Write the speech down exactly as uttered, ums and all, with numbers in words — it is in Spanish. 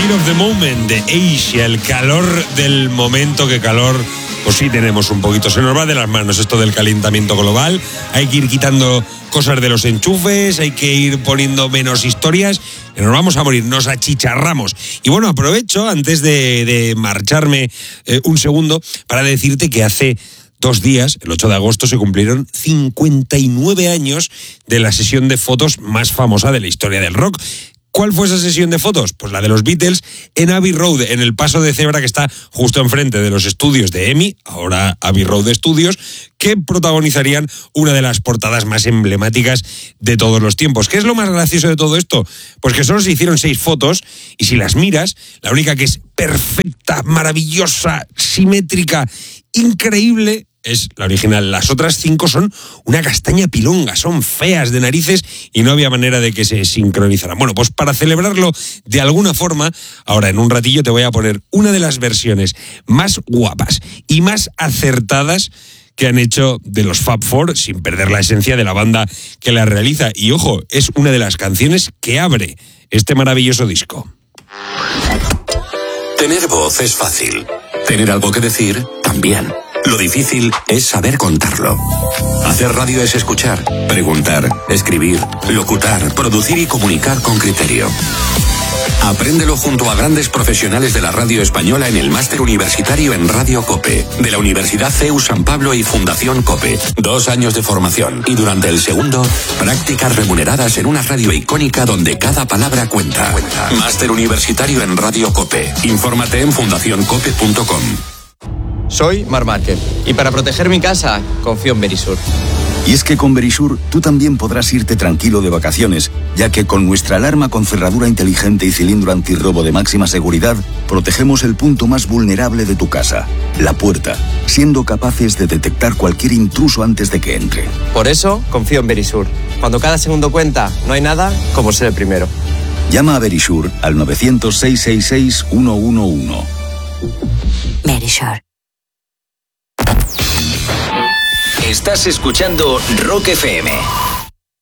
Heat of the Moment de Asia, el calor del momento, que calor, pues sí tenemos un poquito, se nos va de las manos esto del calentamiento global, hay que ir quitando cosas de los enchufes, hay que ir poniendo menos historias, que nos vamos a morir, nos achicharramos. Y bueno, aprovecho antes de, de marcharme eh, un segundo para decirte que hace dos días, el ocho de agosto, se cumplieron cincuenta y nueve años de la sesión de fotos más famosa de la historia del rock. ¿Cuál fue esa sesión de fotos? Pues la de los Beatles en Abbey Road, en el paso de cebra que está justo enfrente de los estudios de EMI, ahora Abbey Road Studios, que protagonizarían una de las portadas más emblemáticas de todos los tiempos. ¿Qué es lo más gracioso de todo esto? Pues que solo se hicieron seis fotos y si las miras, la única que es perfecta, maravillosa, simétrica, increíble, es la original. Las otras cinco son una castaña pilonga, son feas de narices y no había manera de que se sincronizaran. Bueno, pues para celebrarlo de alguna forma, ahora en un ratillo te voy a poner una de las versiones más guapas y más acertadas que han hecho de los Fab Four, sin perder la esencia de la banda que la realiza. Y ojo, es una de las canciones que abre este maravilloso disco. Tener voz es fácil. Tener algo que decir, también. Lo difícil es saber contarlo. Hacer radio es escuchar, preguntar, escribir, locutar, producir y comunicar con criterio. Apréndelo junto a grandes profesionales de la radio española en el máster universitario en Radio COPE, de la Universidad C E U San Pablo y Fundación COPE. Dos años de formación y durante el segundo, prácticas remuneradas en una radio icónica donde cada palabra cuenta. Máster universitario en Radio COPE. Infórmate en fundación cope punto com. Soy Marc Márquez y para proteger mi casa confío en Verisur. Y es que con Verisur tú también podrás irte tranquilo de vacaciones, ya que con nuestra alarma con cerradura inteligente y cilindro antirrobo de máxima seguridad, protegemos el punto más vulnerable de tu casa, la puerta, siendo capaces de detectar cualquier intruso antes de que entre. Por eso confío en Verisur. Cuando cada segundo cuenta, no hay nada como ser el primero. Llama a Verisur al nueve cero cero, seis seis seis, uno uno uno. Verisur. Estás escuchando Rock F M.